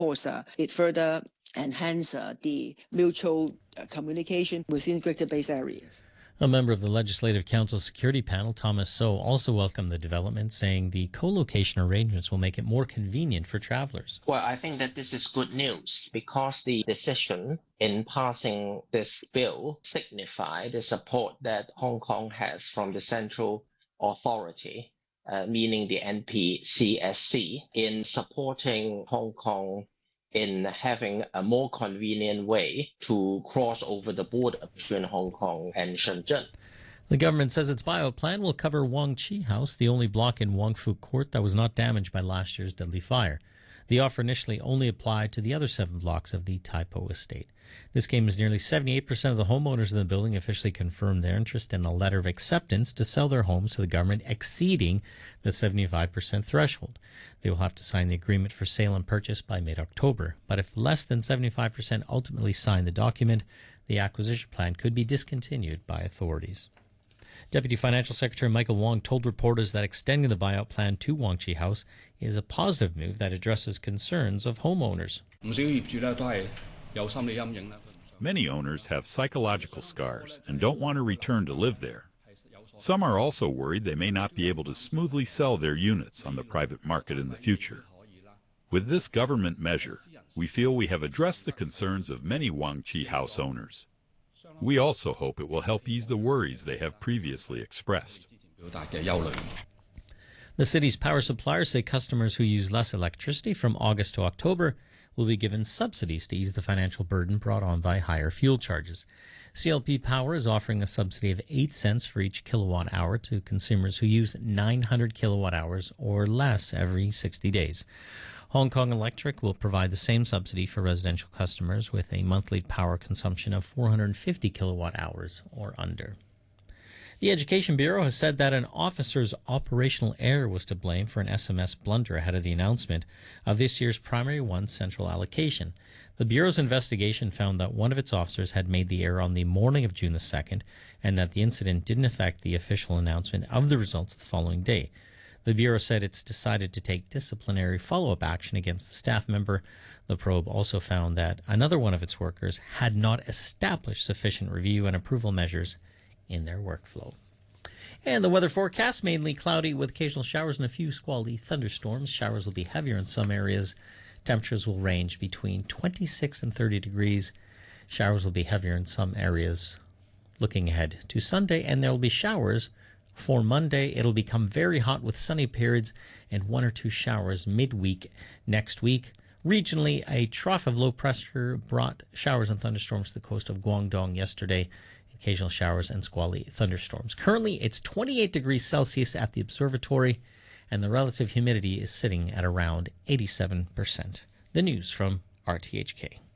course, it further enhance the mutual communication within Greater Bay areas. A member of the Legislative Council Security Panel, Thomas So, also welcomed the development, saying the co-location arrangements will make it more convenient for travelers. Well, I think that this is good news because the decision in passing this bill signifies the support that Hong Kong has from the central authority, meaning the NPCSC, in supporting Hong Kong in having a more convenient way to cross over the border between Hong Kong and Shenzhen. The government says its buyout plan will cover Wong Chi House, the only block in Wong Fu Court that was not damaged by last year's deadly fire. The offer initially only applied to the other 7 blocks of the Tai Po estate. This came as nearly 78% of the homeowners in the building officially confirmed their interest in a letter of acceptance to sell their homes to the government, exceeding the 75% threshold. They will have to sign the agreement for sale and purchase by mid-October. But if less than 75% ultimately sign the document, the acquisition plan could be discontinued by authorities. Deputy Financial Secretary Michael Wong told reporters that extending the buyout plan to Wong Chi House is a positive move that addresses concerns of homeowners. Many owners have psychological scars and don't want to return to live there. Some are also worried they may not be able to smoothly sell their units on the private market in the future. With this government measure, we feel we have addressed the concerns of many Wong Chi House owners. We also hope it will help ease the worries they have previously expressed. The city's power suppliers say customers who use less electricity from August to October will be given subsidies to ease the financial burden brought on by higher fuel charges. CLP Power is offering a subsidy of 8 cents for each kilowatt hour to consumers who use 900 kilowatt hours or less every 60 days. Hong Kong Electric will provide the same subsidy for residential customers with a monthly power consumption of 450 kilowatt hours or under. The Education Bureau has said that an officer's operational error was to blame for an SMS blunder ahead of the announcement of this year's Primary 1 central allocation. The Bureau's investigation found that one of its officers had made the error on the morning of June the 2nd and that the incident didn't affect the official announcement of the results the following day. The Bureau said it's decided to take disciplinary follow-up action against the staff member. The probe also found that another one of its workers had not established sufficient review and approval measures in their workflow. And the weather forecast, mainly cloudy with occasional showers and a few squally thunderstorms. Showers will be heavier in some areas. Temperatures will range between 26 and 30 degrees. Showers will be heavier in some areas. Looking ahead to Sunday, and there will be showers. For Monday, it'll become very hot with sunny periods and 1 or 2 showers midweek next week. Regionally, a trough of low pressure brought showers and thunderstorms to the coast of Guangdong yesterday. Occasional showers and squally thunderstorms. Currently, it's 28 degrees Celsius at the observatory, and the relative humidity is sitting at around 87%. The news from RTHK.